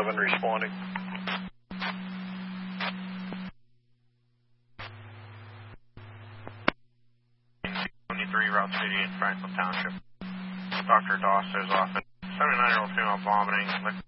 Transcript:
11 responding. 23 Route 88 Franklin Township. Dr. Doss says office. 79-year-old female vomiting, liquid